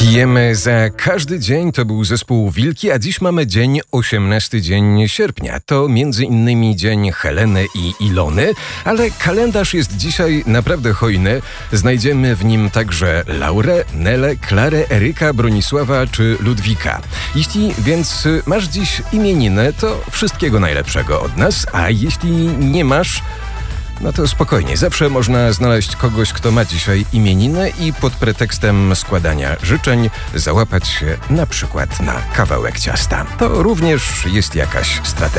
Pijemy za każdy dzień, to był zespół Wilki, a dziś mamy dzień 18 dzień sierpnia. To między innymi dzień Heleny i Ilony, ale kalendarz jest dzisiaj naprawdę hojny. Znajdziemy w nim także Laurę, Nelę, Klarę, Eryka, Bronisława czy Ludwika. Jeśli więc masz dziś imieniny, to wszystkiego najlepszego od nas, a jeśli nie masz, no to spokojnie, zawsze można znaleźć kogoś, kto ma dzisiaj imieniny i pod pretekstem składania życzeń załapać się na przykład na kawałek ciasta. To również jest jakaś strategia.